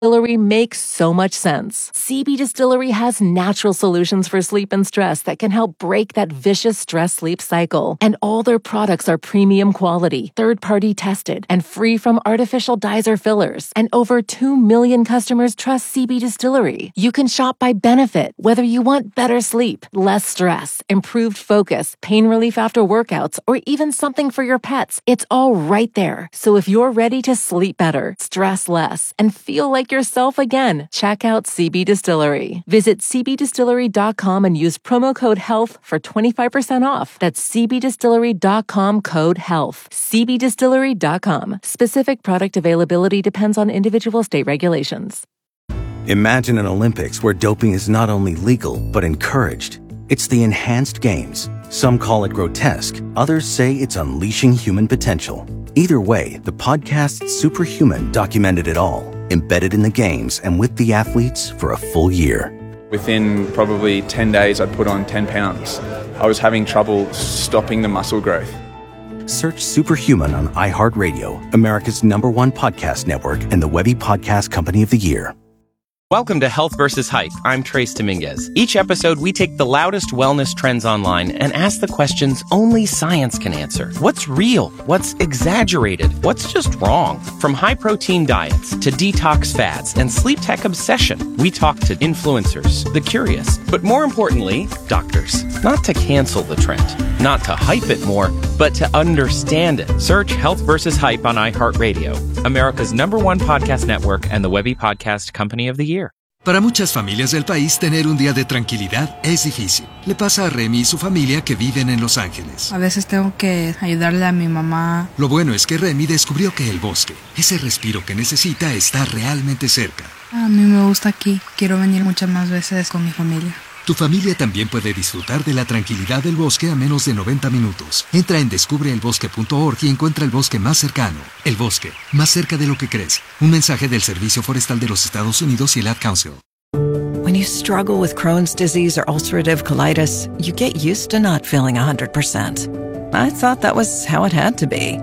Distillery makes so much sense. CB Distillery has natural solutions for sleep and stress that can help break that vicious stress-sleep cycle. And all their products are premium quality, third-party tested, and free from artificial dyes or fillers. And over 2 million customers trust CB Distillery. You can shop by benefit, whether you want better sleep, less stress, improved focus, pain relief after workouts, or even something for your pets. It's all right there. So if you're ready to sleep better, stress less, and feel like yourself again, check out CB Distillery. Visit cbdistillery.com and use promo code HEALTH for 25% off. That's cbdistillery.com, code HEALTH. cbdistillery.com. Specific product availability depends on individual state regulations. Imagine an Olympics where doping is not only legal, but encouraged. It's the enhanced games. Some call it grotesque. Others say it's unleashing human potential. Either way, the podcast Superhuman documented it all, embedded in the games and with the athletes for a full year. Within probably 10 days, I'd put on 10 pounds. I was having trouble stopping the muscle growth. Search Superhuman on iHeartRadio, America's #1 podcast network and the Webby Podcast Company of the Year. Welcome to Health vs. Hype. I'm Trace Dominguez. Each episode, we take the loudest wellness trends online and ask the questions only science can answer. What's real? What's exaggerated? What's just wrong? From high-protein diets to detox fads and sleep tech obsession, we talk to influencers, the curious, but more importantly, doctors. Not to cancel the trend, not to hype it more, but to understand it. Search Health vs. Hype on iHeartRadio, America's #1 podcast network and the Webby Podcast Company of the Year. Para muchas familias del país, tener un día de tranquilidad es difícil. Le pasa a Remy y su familia que viven en Los Ángeles. A veces tengo que ayudarle a mi mamá. Lo bueno es que Remy descubrió que el bosque, ese respiro que necesita, está realmente cerca. A mí me gusta aquí. Quiero venir muchas más veces con mi familia. Tu familia también puede disfrutar de la tranquilidad del bosque a menos de 90 minutos. Entra en descubreelbosque.org y encuentra el bosque más cercano. El bosque, más cerca de lo que crees. Un mensaje del Servicio Forestal de los Estados Unidos y el Ad Council. When you struggle with Crohn's disease or ulcerative colitis, you get used to not feeling 100%. I thought that was how it had to be.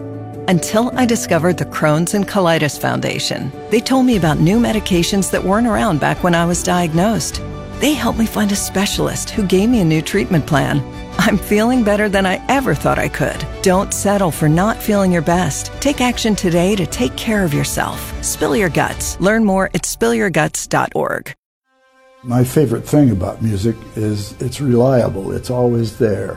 Until I discovered the Crohn's and Colitis Foundation. They told me about new medications that weren't around back when I was diagnosed. They helped me find a specialist who gave me a new treatment plan. I'm feeling better than I ever thought I could. Don't settle for not feeling your best. Take action today to take care of yourself. Spill your guts. Learn more at spillyourguts.org. My favorite thing about music is it's reliable. It's always there.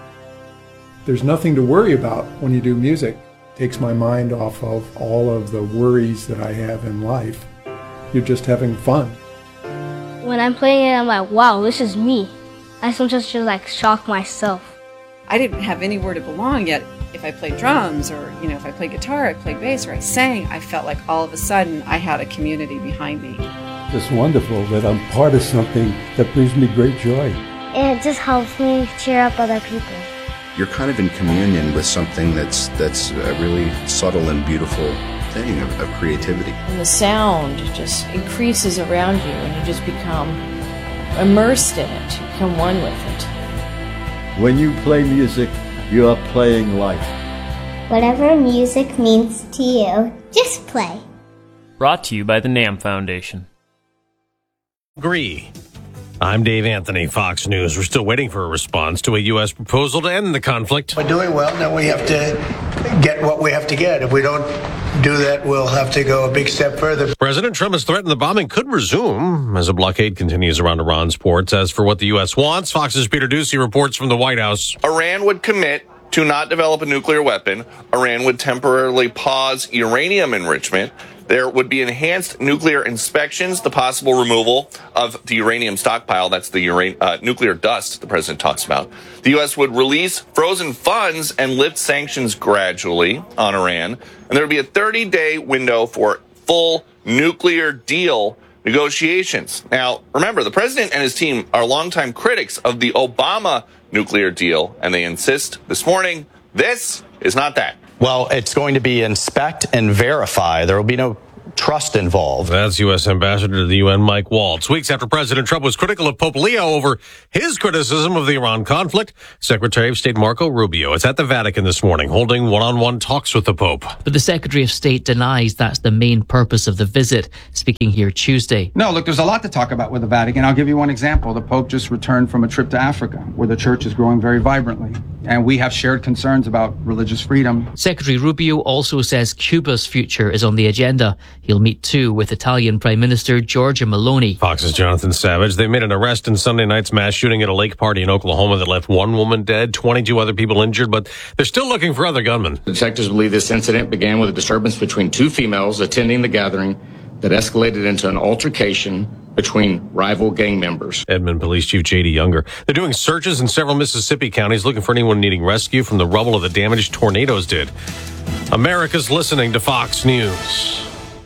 There's nothing to worry about when you do music. It takes my mind off of all of the worries that I have in life. You're just having fun. When I'm playing it, I'm like, wow, this is me. I sometimes just like shock myself. I didn't have anywhere to belong yet. If I played drums or, if I played guitar, I played bass, or I sang, I felt like all of a sudden I had a community behind me. It's wonderful that I'm part of something that brings me great joy. It just helps me cheer up other people. You're kind of in communion with something that's a really subtle and beautiful thing of creativity. And the sound just increases around you and you just become immersed in it. You become one with it. When you play music, you are playing life. Whatever music means to you, just play. Brought to you by the NAM Foundation. Agree. I'm Dave Anthony, Fox News. We're still waiting for a response to a U.S. proposal to end the conflict. We're doing well. Now we have to get what we have to get. If we don't do that, we'll have to go a big step further. President Trump has threatened the bombing could resume as a blockade continues around Iran's ports. As for what the U.S. wants, Fox's Peter Doocy reports from the White House. Iran would commit to not develop a nuclear weapon. Iran would temporarily pause uranium enrichment. There would be enhanced nuclear inspections, the possible removal of the uranium stockpile. That's the nuclear dust the president talks about. The U.S. would release frozen funds and lift sanctions gradually on Iran. And there would be a 30-day window for full nuclear deal negotiations. Now, remember, the president and his team are longtime critics of the Obama nuclear deal, and they insist this morning this is not that. Well, it's going to be inspect and verify. There will be no trust involved. That's U.S. Ambassador to the UN, Mike Waltz. Weeks after President Trump was critical of Pope Leo over his criticism of the Iran conflict, Secretary of State Marco Rubio is at the Vatican this morning, holding one-on-one talks with the Pope. But the Secretary of State denies that's the main purpose of the visit, speaking here Tuesday. No, look, there's a lot to talk about with the Vatican. I'll give you one example. The Pope just returned from a trip to Africa, where the church is growing very vibrantly, and we have shared concerns about religious freedom. Secretary Rubio also says Cuba's future is on the agenda. He'll meet too with Italian Prime Minister Giorgia Meloni. Fox's Jonathan Savage. They made an arrest in Sunday night's mass shooting at a lake party in Oklahoma that left one woman dead, 22 other people injured, but they're still looking for other gunmen. Detectives believe this incident began with a disturbance between two females attending the gathering that escalated into an altercation between rival gang members. Edmond Police Chief J.D. Younger. They're doing searches in several Mississippi counties looking for anyone needing rescue from the rubble of the damage tornadoes did. America's listening to Fox News.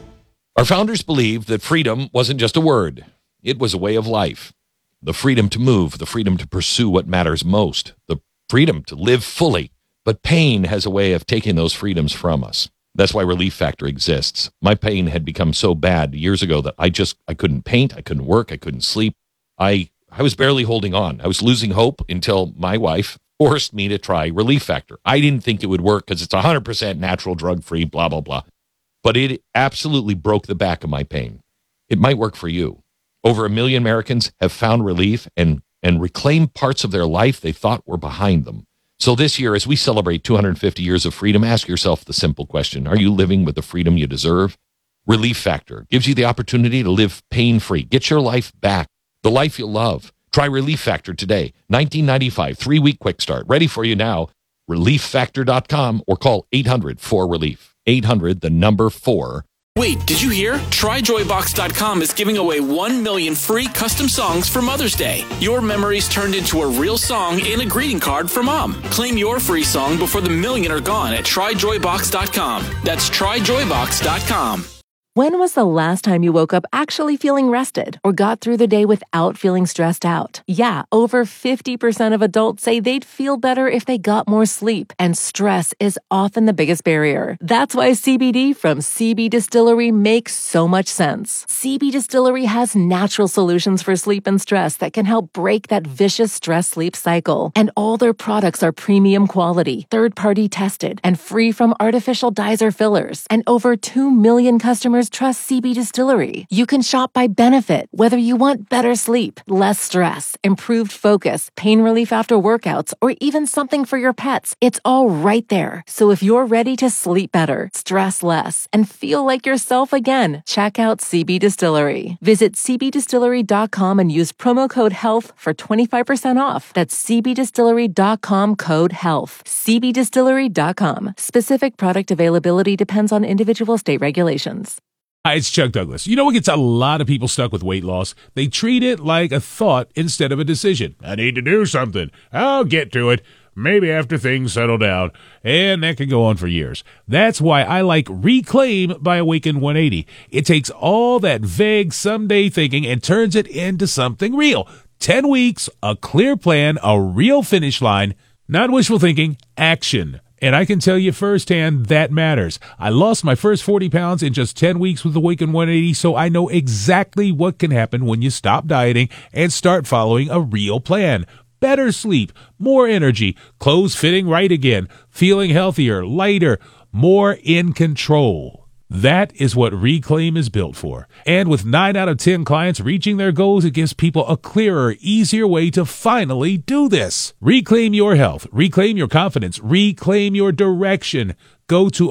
Our founders believed that freedom wasn't just a word. It was a way of life. The freedom to move, the freedom to pursue what matters most, the freedom to live fully. But pain has a way of taking those freedoms from us. That's why Relief Factor exists. My pain had become so bad years ago that I couldn't paint, I couldn't work, I couldn't sleep. I was barely holding on. I was losing hope until my wife forced me to try Relief Factor. I didn't think it would work because it's 100% natural, drug-free, blah, blah, blah. But it absolutely broke the back of my pain. It might work for you. Over 1 million Americans have found relief and reclaimed parts of their life they thought were behind them. So this year, as we celebrate 250 years of freedom, ask yourself the simple question: are you living with the freedom you deserve? Relief Factor gives you the opportunity to live pain-free. Get your life back, the life you love. Try Relief Factor today. $19.95, 3-week quick start. Ready for you now. ReliefFactor.com or call 800-4RELIEF. 800, the number 4. Wait, did you hear? TryJoyBox.com is giving away 1 million free custom songs for Mother's Day. Your memories turned into a real song and a greeting card for Mom. Claim your free song before the million are gone at TryJoyBox.com. That's TryJoyBox.com. When was the last time you woke up actually feeling rested or got through the day without feeling stressed out? Yeah, over 50% of adults say they'd feel better if they got more sleep, and stress is often the biggest barrier. That's why CBD from CB Distillery makes so much sense. CB Distillery has natural solutions for sleep and stress that can help break that vicious stress-sleep cycle. And all their products are premium quality, third-party tested, and free from artificial dyes or fillers. And over 2 million customers trust CB Distillery. You can shop by benefit, whether you want better sleep, less stress, improved focus, pain relief after workouts, or even something for your pets. It's all right there. So if you're ready to sleep better, stress less, and feel like yourself again, check out CB Distillery. Visit cbdistillery.com and use promo code HEALTH for 25% off. That's cbdistillery.com, code HEALTH. cbdistillery.com. Specific product availability depends on individual state regulations. Hi, it's Chuck Douglas. You know what gets a lot of people stuck with weight loss? They treat it like a thought instead of a decision. I need to do something. I'll get to it. Maybe after things settle down. And that can go on for years. That's why I like Reclaim by Awaken 180. It takes all that vague someday thinking and turns it into something real. 10 weeks, a clear plan, a real finish line. Not wishful thinking, action. And I can tell you firsthand that matters. I lost my first 40 pounds in just 10 weeks with Awaken 180, so I know exactly what can happen when you stop dieting and start following a real plan. Better sleep, more energy, clothes fitting right again, feeling healthier, lighter, more in control. That is what Reclaim is built for. And with 9 out of 10 clients reaching their goals, it gives people a clearer, easier way to finally do this. Reclaim your health. Reclaim your confidence. Reclaim your direction. Go to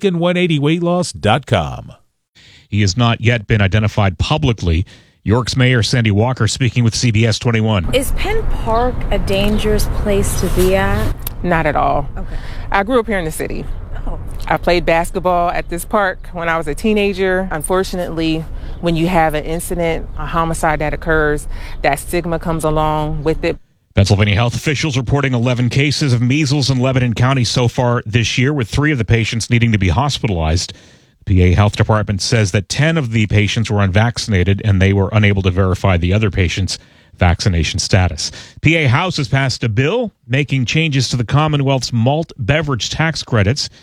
awaken180weightloss.com. He has not yet been identified publicly. York's Mayor Sandy Walker speaking with CBS 21. Is Penn Park a dangerous place to be at? Not at all. Okay. I grew up here in the city. I played basketball at this park when I was a teenager. Unfortunately, when you have an incident, a homicide that occurs, that stigma comes along with it. Pennsylvania health officials reporting 11 cases of measles in Lebanon County so far this year, with 3 of the patients needing to be hospitalized. The PA Health Department says that 10 of the patients were unvaccinated and they were unable to verify the other patients' vaccination status. PA House has passed a bill making changes to the Commonwealth's malt beverage tax credits.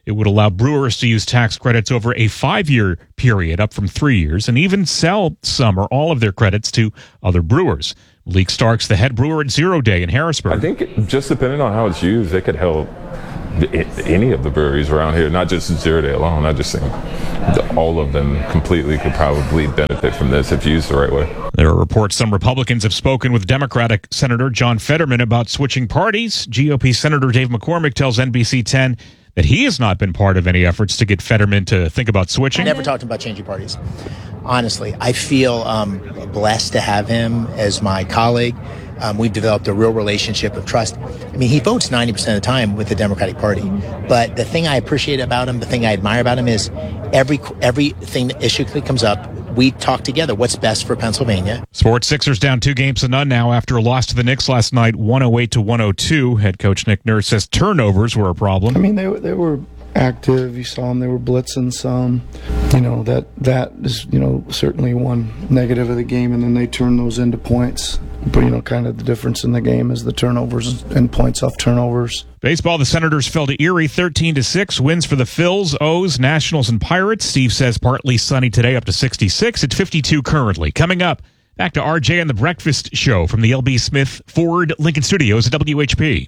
It would allow brewers to use tax credits over a 5-year period, up from 3 years, and even sell some or all of their credits to other brewers. Malik Starks, the head brewer at Zero Day in Harrisburg. I think just depending on how it's used, it could help any of the breweries around here, not just Zero Day alone. I just think all of them completely could probably benefit from this if used the right way. There are reports some Republicans have spoken with Democratic Senator John Fetterman about switching parties. GOP Senator Dave McCormick tells NBC 10 that he has not been part of any efforts to get Fetterman to think about switching. I never talked about changing parties. Honestly, I feel blessed to have him as my colleague. We've developed a real relationship of trust. I mean, he votes 90% of the time with the Democratic Party. But the thing I appreciate about him, the thing I admire about him is everything issue that comes up, we talk together. What's best for Pennsylvania? Sports Sixers down 2-0 now after a loss to the Knicks last night, 108-102. Head coach Nick Nurse says turnovers were a problem. I mean, they were active. You saw them; they were blitzing some. That is certainly one negative of the game, and then they turn those into points. But kind of the difference in the game is the turnovers and points off turnovers. Baseball, the Senators fell to Erie 13-6. Wins for the Phils, O's, Nationals, and Pirates. Steve says partly sunny today, up to 66. It's 52 currently. Coming up, back to RJ and the Breakfast Show from the LB Smith Ford Lincoln Studios at WHP.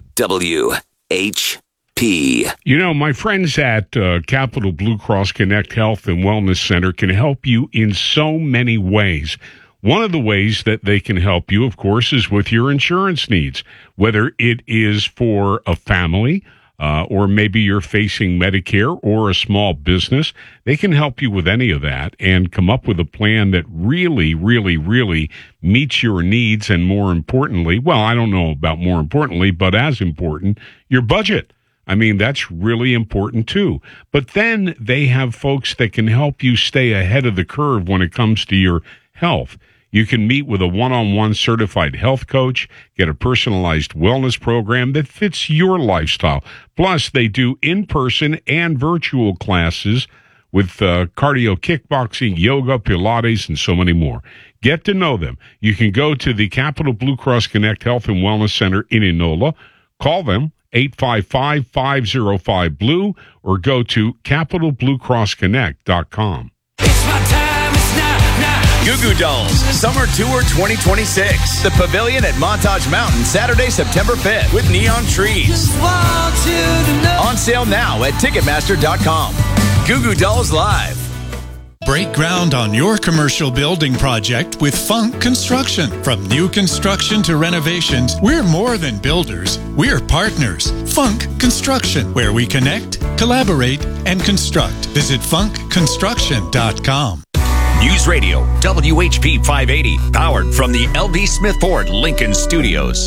WHP. My friends at Capital Blue Cross Connect Health and Wellness Center can help you in so many ways. One of the ways that they can help you, of course, is with your insurance needs, whether it is for a family or maybe you're facing Medicare or a small business. They can help you with any of that and come up with a plan that really, really, really meets your needs and more importantly, well, I don't know about more importantly, but as important, your budget. I mean, that's really important too. But then they have folks that can help you stay ahead of the curve when it comes to your health. You can meet with a one-on-one certified health coach, get a personalized wellness program that fits your lifestyle. Plus, they do in-person and virtual classes with cardio, kickboxing, yoga, Pilates, and so many more. Get to know them. You can go to the Capital Blue Cross Connect Health and Wellness Center in Enola. Call them, 855-505-BLUE, or go to capitalbluecrossconnect.com. It's my time, it's now. Goo Goo Dolls Summer Tour 2026. The Pavilion at Montage Mountain, Saturday, September 5th, with neon trees. On sale now at Ticketmaster.com. Goo Goo Dolls Live. Break ground on your commercial building project with Funk Construction. From new construction to renovations, we're more than builders. We're partners. Funk Construction, where we connect, collaborate, and construct. Visit funkconstruction.com. News Radio, WHP 580, powered from the LB Smith Ford Lincoln Studios.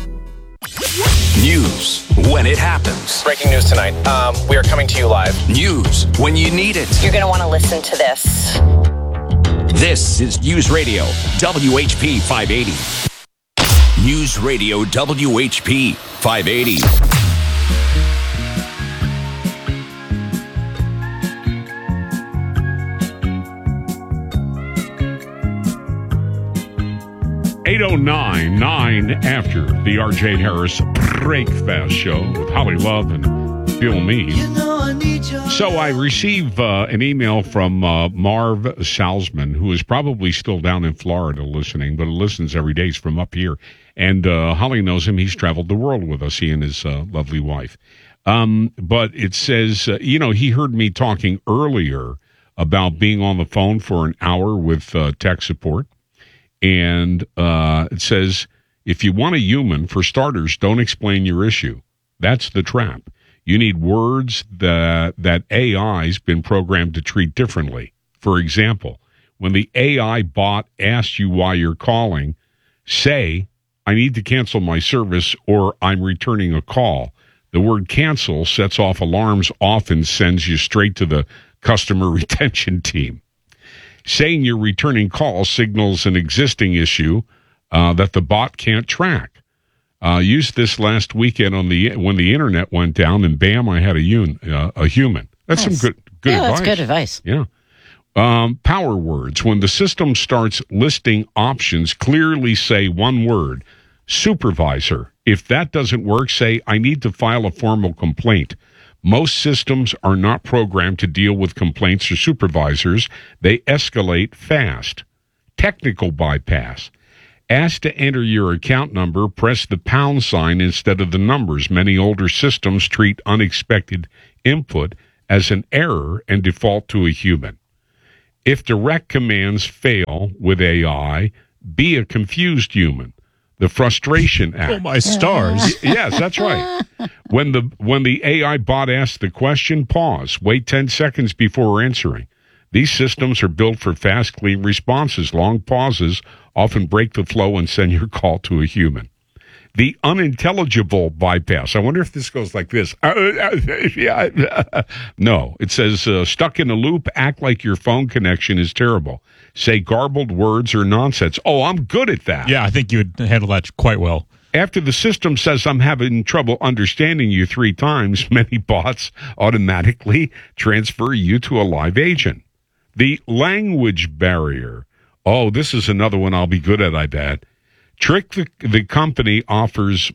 News when it happens. Breaking news tonight. We are coming to you live. News when you need it. You're going to want to listen to this. This is News Radio, WHP 580. News Radio, WHP 580. .9 after the R.J. Harris Breakfast Show with Holly Love and Bill Meade. So I receive an email from Marv Salzman, who is probably still down in Florida listening, but listens every day. He's from up here. And Holly knows him. He's traveled the world with us, he and his lovely wife. But it says, he heard me talking earlier about being on the phone for an hour with tech support. And it says, if you want a human, for starters, don't explain your issue. That's the trap. You need words that AI's been programmed to treat differently. For example, when the AI bot asks you why you're calling, say, I need to cancel my service or I'm returning a call. The word cancel sets off alarms, often sends you straight to the customer retention team. Saying you're returning calls signals an existing issue that the bot can't track. Used this last weekend when the internet went down, and bam, I had a human. That's nice. Some good advice. That's good advice. Yeah. Power words. When the system starts listing options, clearly say one word, supervisor. If that doesn't work, say, I need to file a formal complaint. Most systems are not programmed to deal with complaints or supervisors. They escalate fast. Technical bypass. Asked to enter your account number, press the pound sign instead of the numbers. Many older systems treat unexpected input as an error and default to a human. If direct commands fail with AI, be a confused human. The frustration act. Oh, my stars. Yes, that's right. When the AI bot asks the question, pause. Wait 10 seconds before answering. These systems are built for fast, clean responses. Long pauses often break the flow and send your call to a human. The unintelligible bypass. I wonder if this goes like this. No, it says, stuck in a loop, act like your phone connection is terrible. Say garbled words or nonsense. Oh, I'm good at that. Yeah, I think you would handle that quite well. After the system says I'm having trouble understanding you 3 times, many bots automatically transfer you to a live agent. The language barrier. Oh, this is another one I'll be good at, I bet. If the company offers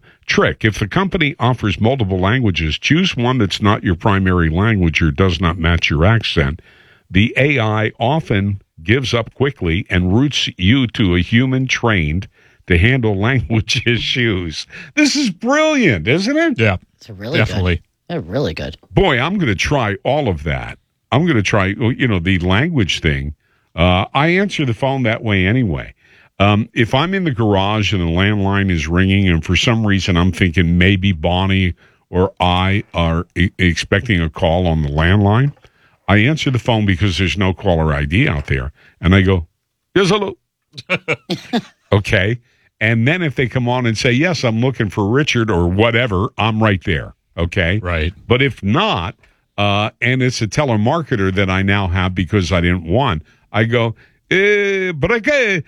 multiple languages, choose one that's not your primary language or does not match your accent. The AI often gives up quickly and routes you to a human trained to handle language issues. This is brilliant, isn't it? Yeah, it's really definitely. Good. They're really good. Boy, I'm going to try all of that. I'm going to try, the language thing. I answer the phone that way anyway. If I'm in the garage and the landline is ringing and for some reason I'm thinking maybe Bonnie or I are expecting a call on the landline, I answer the phone because there's no caller ID out there. And I go, yes, hello. Okay. And then if they come on and say, yes, I'm looking for Richard or whatever, I'm right there. Okay. Right. But if not, and it's a telemarketer that I now have because I didn't want, I go, usually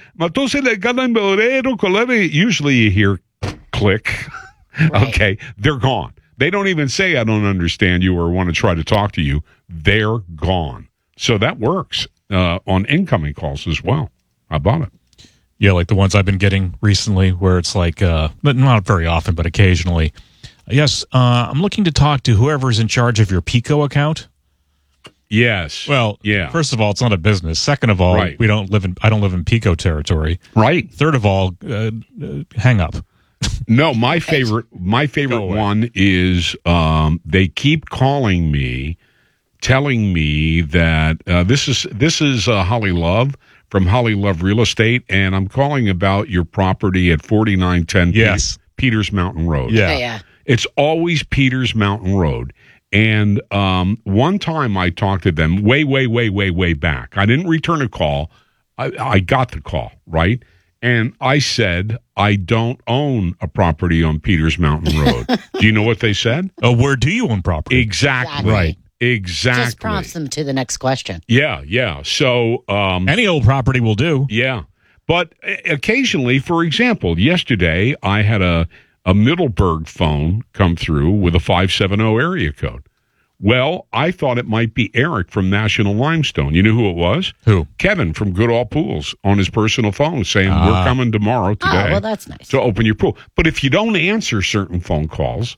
you hear click. Right. Okay. They're gone. They don't even say, I don't understand you or want to try to talk to you. They're gone. So that works on incoming calls as well. How about it? Yeah, like the ones I've been getting recently where it's like, but not very often, but occasionally. Yes, I'm looking to talk to whoever's in charge of your Pico account. Yes. Well, yeah. First of all, it's not a business. Second of all, right. I don't live in Pico territory. Right. Third of all, hang up. No, my favorite one is they keep calling me, telling me that this is Holly Love from Holly Love Real Estate, and I'm calling about your property at 4910 Peters Mountain Road. Yeah. It's always Peters Mountain Road. And one time I talked to them way back. I didn't return a call. I got the call, right? And I said, I don't own a property on Peters Mountain Road. Do you know what they said? Oh, where do you own property? Exactly. Right. Exactly. Just prompts them to the next question. Yeah. So any old property will do. Yeah. But occasionally, for example, yesterday I had a Middleburg phone come through with a 570 area code. Well, I thought it might be Eric from National Limestone. You know who it was? Who? Kevin from Goodall Pools on his personal phone saying, we're coming tomorrow today. Oh, well, that's nice. To open your pool. But if you don't answer certain phone calls,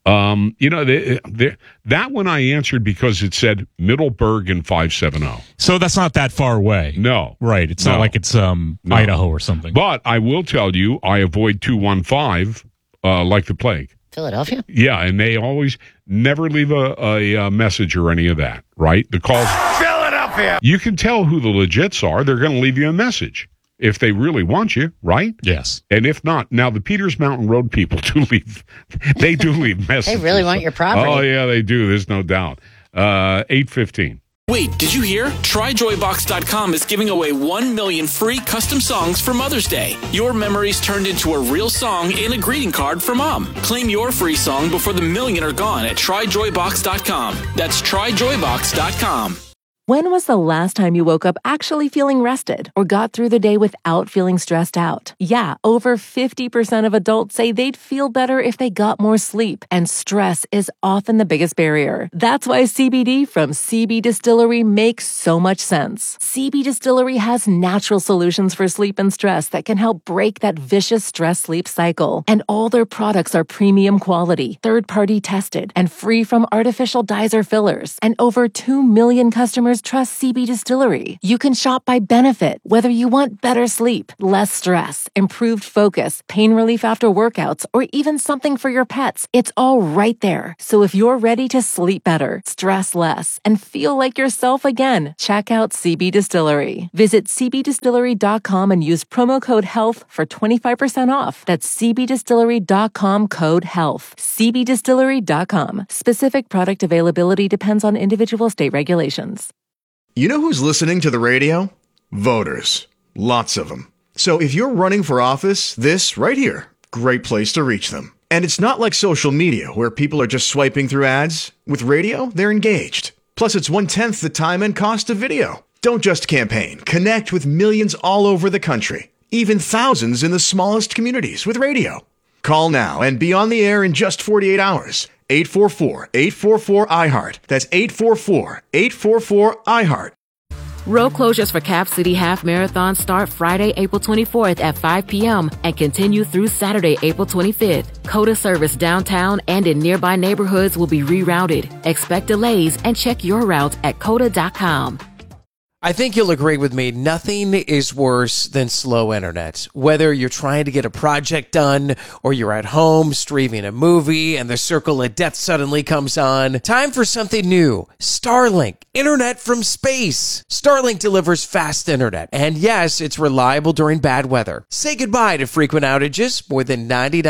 that one I answered because it said Middleburg and 570. So that's not that far away. No. Right. It's not like it's Idaho or something. But I will tell you, I avoid 215 like the plague. Philadelphia? Yeah, and they always never leave a message or any of that, right? The calls. Philadelphia! You can tell who the legits are. They're going to leave you a message if they really want you, right? Yes. And if not, now the Peters Mountain Road people do leave messages. They really want your property. Oh, yeah, they do. There's no doubt. 8:15. Wait, did you hear? TryJoyBox.com is giving away 1 million free custom songs for Mother's Day. Your memories turned into a real song and a greeting card for Mom. Claim your free song before the million are gone at TryJoyBox.com. That's TryJoyBox.com. When was the last time you woke up actually feeling rested or got through the day without feeling stressed out? Yeah, over 50% of adults say they'd feel better if they got more sleep, and stress is often the biggest barrier. That's why CBD from CB Distillery makes so much sense. CB Distillery has natural solutions for sleep and stress that can help break that vicious stress-sleep cycle. And all their products are premium quality, third-party tested, and free from artificial dyes or fillers. And over 2 million customers trust CB Distillery. You can shop by benefit, whether you want better sleep, less stress, improved focus, pain relief after workouts, or even something for your pets. It's all right there. So if you're ready to sleep better, stress less, and feel like yourself again, check out CB Distillery. Visit cbdistillery.com and use promo code HEALTH for 25% off. That's cbdistillery.com, code HEALTH. cbdistillery.com. Specific product availability depends on individual state regulations. You know who's listening to the radio? Voters. Lots of them. So if you're running for office, this right here, great place to reach them. And it's not like social media where people are just swiping through ads. With radio, they're engaged. Plus, it's 1/10 the time and cost of video. Don't just campaign. Connect with millions all over the country, even thousands in the smallest communities with radio. Call now and be on the air in just 48 hours. 844-844-IHEART. That's 844-844-IHEART. Road closures for Cap City Half Marathon start Friday, April 24th at 5 p.m. and continue through Saturday, April 25th. COTA service downtown and in nearby neighborhoods will be rerouted. Expect delays and check your route at COTA.com. I think you'll agree with me, nothing is worse than slow internet. Whether you're trying to get a project done or you're at home streaming a movie and the circle of death suddenly comes on, time for something new. Starlink, internet from space. Starlink delivers fast internet, and yes, it's reliable during bad weather. Say goodbye to frequent outages, more than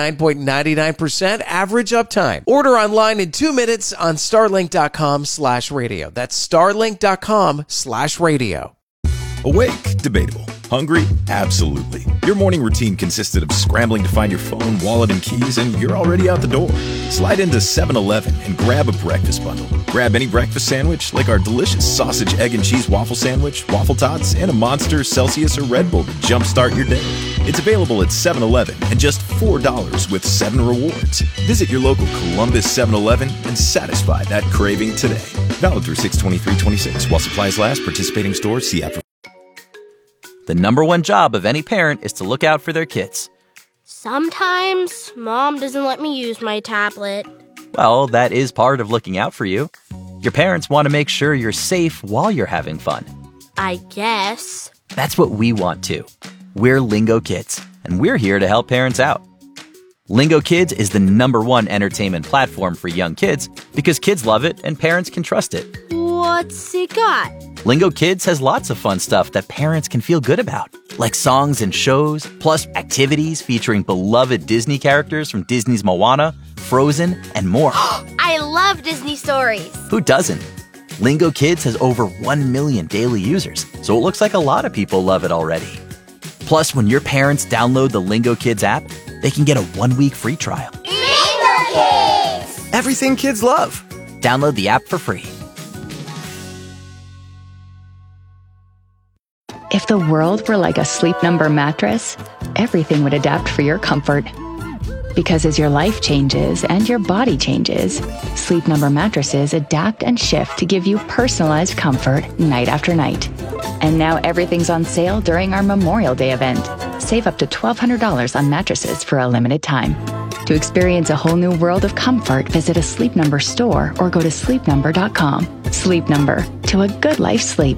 99.99% average uptime. Order online in 2 minutes on starlink.com/radio. That's starlink.com/radio. Awake? Debatable. Hungry? Absolutely. Your morning routine consisted of scrambling to find your phone, wallet, and keys, and you're already out the door. Slide into 7-Eleven and grab a breakfast bundle. Grab any breakfast sandwich, like our delicious sausage, egg, and cheese waffle sandwich, waffle tots, and a Monster, Celsius, or Red Bull to jumpstart your day. It's available at 7-Eleven and just $4 with 7 rewards. Visit your local Columbus 7-Eleven and satisfy that craving today. Valid through 6/23/26 while supplies last. Participating stores. See app for. The number one job of any parent is to look out for their kids. Sometimes Mom doesn't let me use my tablet. Well, that is part of looking out for you. Your parents want to make sure you're safe while you're having fun. I guess. That's what we want too. We're Lingo Kids, and we're here to help parents out. Lingo Kids is the #1 entertainment platform for young kids because kids love it and parents can trust it. What's it got? Lingo Kids has lots of fun stuff that parents can feel good about, like songs and shows, plus activities featuring beloved Disney characters from Disney's Moana, Frozen, and more. I love Disney stories. Who doesn't? Lingo Kids has over 1 million daily users, so it looks like a lot of people love it already. Plus, when your parents download the Lingo Kids app, they can get a 1-week free trial. Lingo Kids! Everything kids love. Download the app for free. If the world were like a Sleep Number mattress, everything would adapt for your comfort. Because as your life changes and your body changes, Sleep Number mattresses adapt and shift to give you personalized comfort night after night. And now everything's on sale during our Memorial Day event. Save up to $1,200 on mattresses for a limited time. To experience a whole new world of comfort, visit a Sleep Number store or go to sleepnumber.com. Sleep Number, to a good life sleep.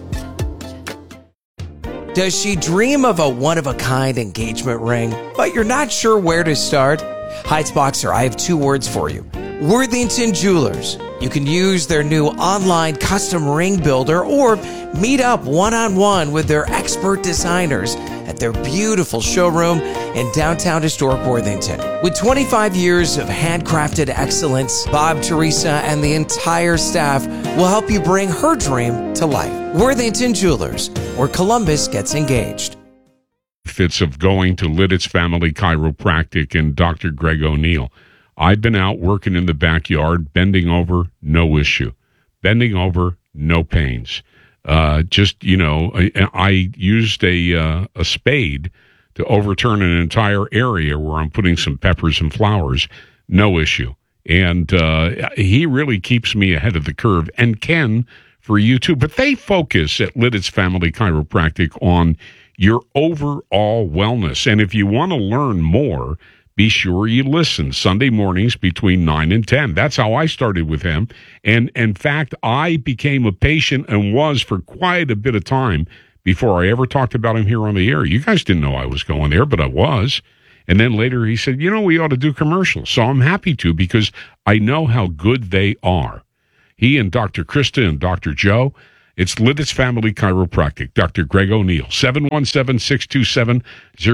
Does she dream of a one-of-a-kind engagement ring, but you're not sure where to start? Heights Boxer, I have 2 words for you. Worthington Jewelers. You can use their new online custom ring builder or meet up one-on-one with their expert designers at their beautiful showroom in downtown historic Worthington. With 25 years of handcrafted excellence, Bob, Teresa, and the entire staff will help you bring her dream to life. Worthington Jewelers, where Columbus gets engaged. Fits of going to Lidditz Family Chiropractic and Dr. Greg O'Neill. I've been out working in the backyard, bending over, no issue. Bending over, no pains. I used a spade to overturn an entire area where I'm putting some peppers and flowers. No issue. And he really keeps me ahead of the curve, and Ken, for you too. But they focus at Lidditz Family Chiropractic on your overall wellness. And if you want to learn more, be sure you listen Sunday mornings between 9 and 10. That's how I started with him. And in fact, I became a patient and was for quite a bit of time before I ever talked about him here on the air. You guys didn't know I was going there, but I was. And then later he said, we ought to do commercials. So I'm happy to, because I know how good they are. He and Dr. Krista and Dr. Joe. It's Lidditz Family Chiropractic. Dr. Greg O'Neill, 717-627-0365,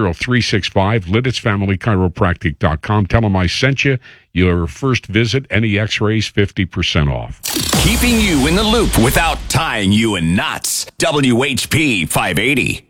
LidditzFamilyChiropractic.com. Tell them I sent you. Your first visit, any x-rays, 50% off. Keeping you in the loop without tying you in knots. WHP 580.